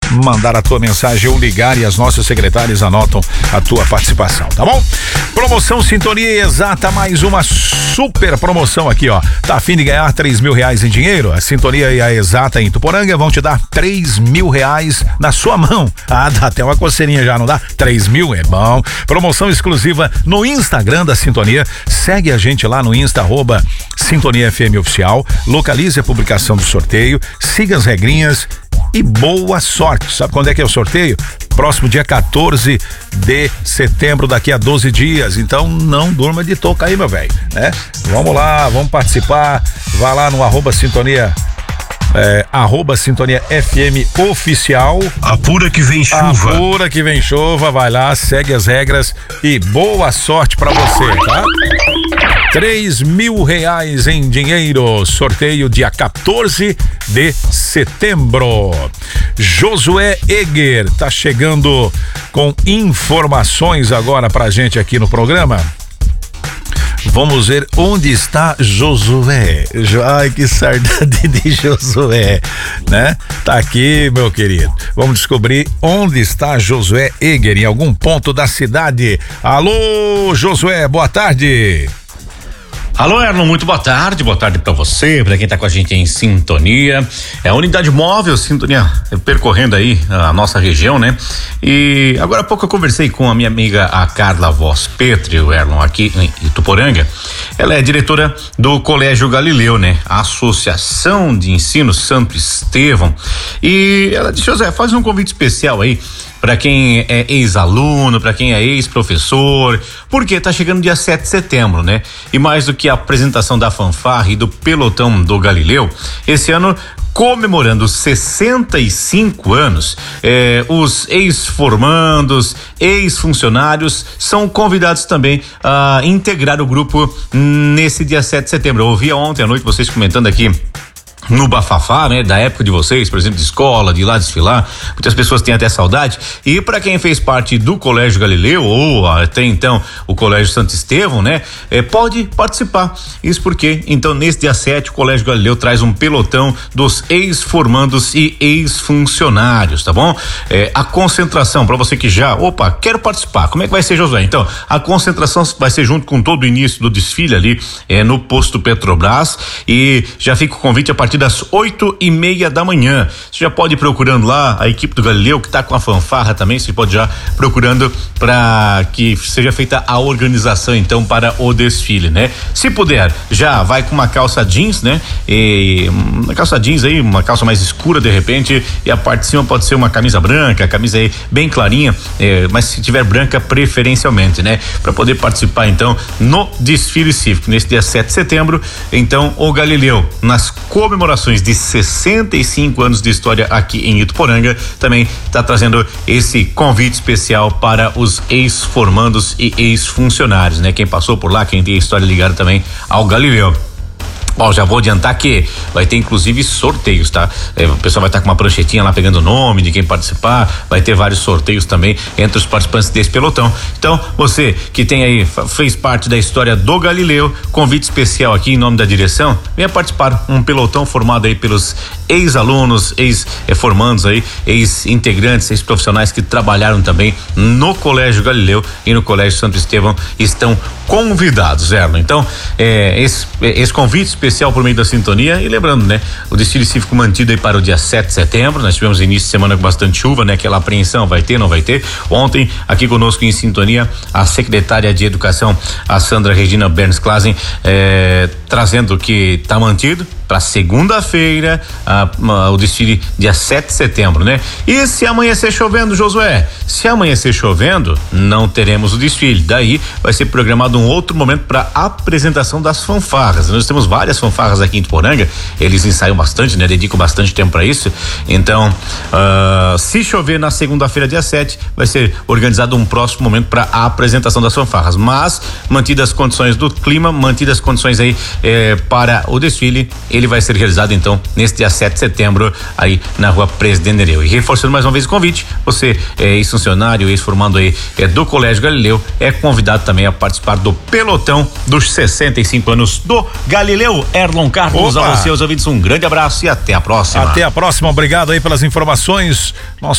mandar a tua mensagem ou ligar e as nossas secretárias anotam a tua participação, tá bom? Promoção Sintonia Exata, mais uma super promoção aqui, ó. Tá a fim de ganhar R$3.000 em dinheiro? A Sintonia e a Exata em Ituporanga vão te dar R$3.000 na sua mão. Ah, dá até uma coceirinha já, não dá? 3.000 é bom. Promoção exclusiva no Instagram da Sintonia. Segue a gente lá no Insta, @Sintonia FM Oficial. Localize a publicação do sorteio, siga as regrinhas e boa sorte. Sabe quando é que é o sorteio? Próximo dia 14 de setembro, daqui a 12 dias. Então não durma de toca aí, meu velho, né? Vamos lá, vamos participar. Vá lá no @Sintonia. @Sintonia FM Oficial. Apura que vem chuva. Apura que vem chuva, vai lá, segue as regras e boa sorte pra você, tá? R$3.000 em dinheiro, sorteio dia 14 de setembro. Josué Eger tá chegando com informações agora pra gente aqui no programa. Vamos ver onde está Josué. Ai, que saudade de Josué, né? Tá aqui, meu querido. Vamos descobrir onde está Josué Eger, em algum ponto da cidade. Alô, Josué, boa tarde. Alô, Erlon, muito boa tarde pra você, pra quem tá com a gente em sintonia. É a unidade móvel Sintonia percorrendo aí a nossa região, né? E agora há pouco eu conversei com a minha amiga, a Carla Voss Petri, o Erlon, aqui em Ituporanga. Ela é diretora do Colégio Galileu, né? A Associação de Ensino Santo Estevão. E ela disse: José, faz um convite especial aí para quem é ex-aluno, para quem é ex-professor, porque tá chegando dia 7 de setembro, né? E mais do que a apresentação da fanfarra e do pelotão do Galileu, esse ano comemorando 65 anos, os ex-formandos, ex-funcionários são convidados também a integrar o grupo nesse dia 7 de setembro. Eu ouvi ontem à noite vocês comentando aqui no bafafá, né? Da época de vocês, por exemplo, de escola, de ir lá desfilar. Muitas pessoas têm até saudade. E para quem fez parte do Colégio Galileu, ou até então o Colégio Santo Estevão, né? Pode participar. Isso porque, então, nesse dia 7, o Colégio Galileu traz um pelotão dos ex-formandos e ex-funcionários, tá bom? A concentração, para você que já, quero participar. Como é que vai ser, Josué? Então, a concentração vai ser junto com todo o início do desfile ali, no posto Petrobras, e já fica o convite a partir das 8:30 da manhã. Você já pode ir procurando lá a equipe do Galileu, que tá com a fanfarra também. Você pode já procurando para que seja feita a organização então para o desfile, né? Se puder, já vai com uma calça jeans, né? Uma calça jeans aí, uma calça mais escura de repente, e a parte de cima pode ser uma camisa branca, camisa aí bem clarinha, mas se tiver branca preferencialmente, né? Para poder participar então no desfile cívico nesse dia 7 de setembro. Então o Galileu, nas comemorações de 65 anos de história aqui em Ituporanga, também está trazendo esse convite especial para os ex-formandos e ex-funcionários, né? Quem passou por lá, quem tem história ligada também ao Galileu. Bom, já vou adiantar que vai ter inclusive sorteios, tá? O pessoal vai estar com uma pranchetinha lá pegando o nome de quem participar, vai ter vários sorteios também entre os participantes desse pelotão. Então, você que tem aí, fez parte da história do Galileu, convite especial aqui em nome da direção, venha participar, um pelotão formado aí pelos ex-alunos, ex-formandos aí, ex-integrantes, ex-profissionais que trabalharam também no Colégio Galileu e no Colégio Santo Estevão, estão convidados, Erlon. Então, esse convite especial por meio da sintonia. E lembrando, né, o desfile cívico mantido aí para o dia 7 de setembro. Nós tivemos início de semana com bastante chuva, né? Aquela apreensão, vai ter, não vai ter. Ontem, aqui conosco em sintonia, a secretária de Educação, a Sandra Regina Berns Klasen, trazendo que tá mantido para segunda-feira o desfile dia 7 de setembro, né? E se amanhecer chovendo, Josué? Se amanhecer chovendo, não teremos o desfile. Daí vai ser programado um outro momento para apresentação das fanfarras. Nós temos várias fanfarras aqui em Ituporanga, eles ensaiam bastante, né? Dedicam bastante tempo para isso. Então, se chover na segunda-feira, dia 7, vai ser organizado um próximo momento para a apresentação das fanfarras. Mas, mantidas as condições do clima, mantidas as condições aí para o desfile, ele vai ser realizado então neste dia 7 de setembro aí na Rua Presidente Nereu. E reforçando mais uma vez o convite, você ex-funcionário, ex-formando aí do Colégio Galileu, é convidado também a participar do pelotão dos 65 anos do Galileu. Erlon Carlos, a você, aos ouvintes, um grande abraço e até a próxima. Até a próxima, obrigado aí pelas informações.